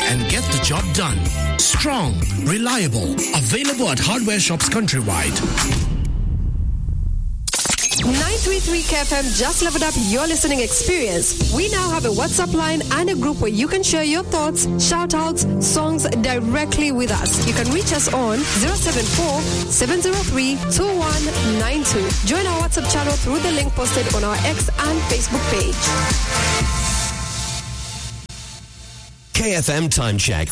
and get the job done. Strong, reliable, available at hardware shops countrywide. 933 KFM just leveled up your listening experience. We now have a WhatsApp line and a group where you can share your thoughts, shout-outs, songs directly with us. You can reach us on 074-703-2192. Join our WhatsApp channel through the link posted on our X and Facebook page. KFM Time Check.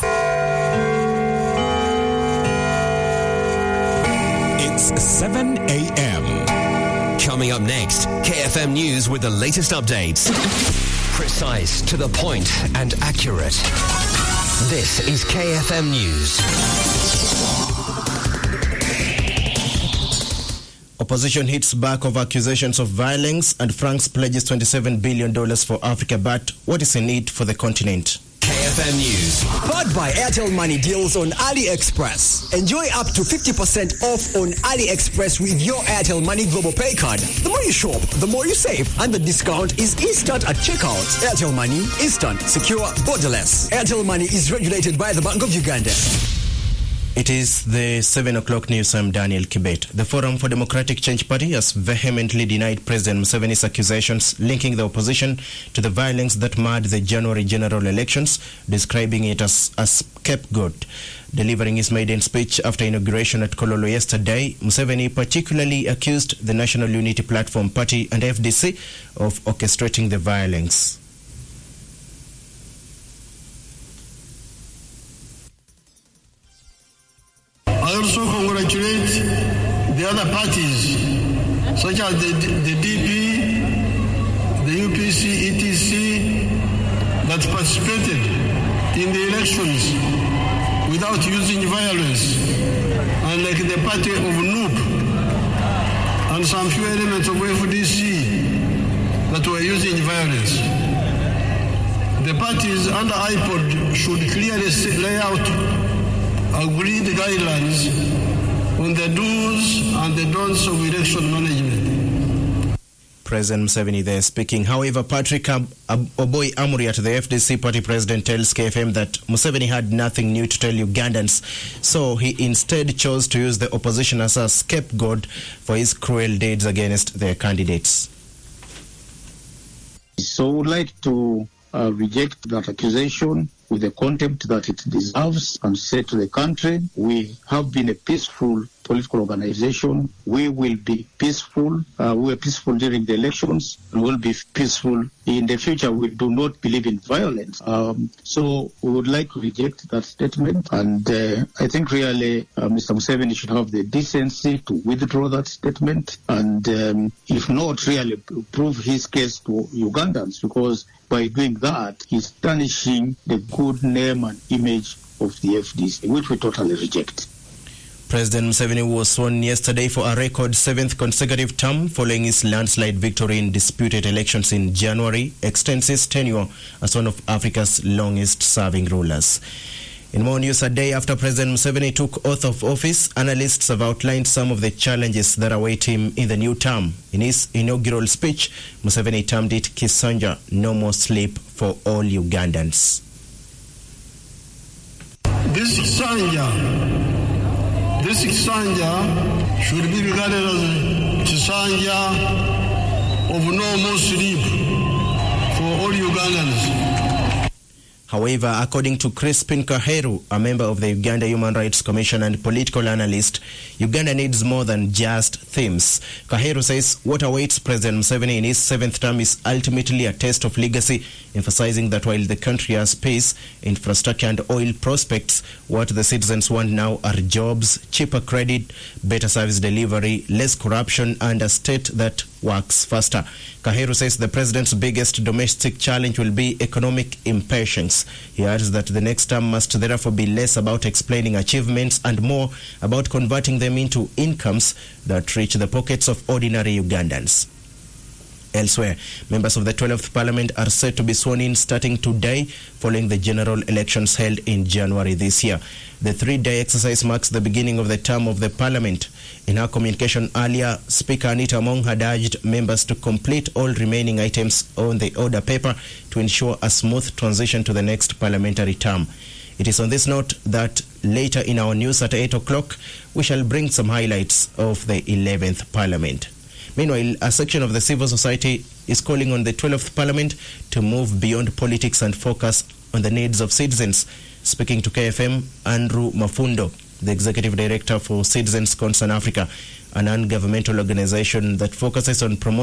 It's 7 a.m. Coming up next, KFM News with the latest updates. Precise, to the point, and accurate. This is KFM News. Opposition hits back over accusations of violence, and France pledges $27 billion for Africa. But what is in it for the continent? KFM News. Powered by Airtel Money deals on AliExpress. Enjoy up to 50% off on AliExpress with your Airtel Money Global Pay card. The more you shop, the more you save. And the discount is instant at checkout. Airtel Money, instant, secure, borderless. Airtel Money is regulated by the Bank of Uganda. It is the 7 o'clock news. I'm Daniel Kibet. The Forum for Democratic Change Party has vehemently denied President Museveni's accusations linking the opposition to the violence that marred the January general elections, describing it as a scapegoat. Delivering his maiden speech after inauguration at Kololo yesterday, Museveni particularly accused the National Unity Platform Party and FDC of orchestrating the violence. I also congratulate the other parties, such as the DP, the UPC, ETC, that participated in the elections without using violence, unlike the party of NUP and some few elements of FDC that were using violence. The parties under IPOD should clearly lay out agreed guidelines on the do's and the don'ts of election management. President Museveni there speaking. However, Patrick Oboi Amuri at the FDC party president tells KFM that Museveni had nothing new to tell Ugandans, so he instead chose to use the opposition as a scapegoat for his cruel deeds against their candidates. So I would like to reject that accusation with the contempt that it deserves and say to the country, we have been a peaceful political organization. We will be peaceful. We were peaceful during the elections and will be peaceful in the future. We do not believe in violence. So we would like to reject that statement. And I think really Mr. Museveni should have the decency to withdraw that statement and if not, really prove his case to Ugandans, because by doing that, he's tarnishing the good name and image of the FDC, which we totally reject. President Museveni was sworn yesterday for a record 7th consecutive term following his landslide victory in disputed elections in January, extends his tenure as one of Africa's longest-serving rulers. In more news, a day after President Museveni took oath of office, analysts have outlined some of the challenges that await him in the new term. In his inaugural speech, Museveni termed it Kisanja, no more sleep for all Ugandans. This Kisanja should be regarded as a Kisanja of no more sleep for all Ugandans. However, according to Crispin Kaheru, a member of the Uganda Human Rights Commission and political analyst, Uganda needs more than just themes. Kaheru says what awaits President Museveni in his 7th term is ultimately a test of legacy, emphasizing that while the country has peace, infrastructure and oil prospects, what the citizens want now are jobs, cheaper credit, better service delivery, less corruption, and a state that works faster. Kaheru says the president's biggest domestic challenge will be economic impatience. He adds that the next term must therefore be less about explaining achievements and more about converting them into incomes that reach the pockets of ordinary Ugandans. Elsewhere, members of the 12th Parliament are set to be sworn in starting today following the general elections held in January this year. The 3-day exercise marks the beginning of the term of the Parliament. In her communication earlier, Speaker Anita Among had urged members to complete all remaining items on the order paper to ensure a smooth transition to the next parliamentary term. It is on this note that later in our news at 8 o'clock, we shall bring some highlights of the 11th Parliament. Meanwhile, a section of the civil society is calling on the 12th Parliament to move beyond politics and focus on the needs of citizens. Speaking to KFM, Andrew Mafundo, the Executive Director for Citizens Concern Africa, a non-governmental organization that focuses on promoting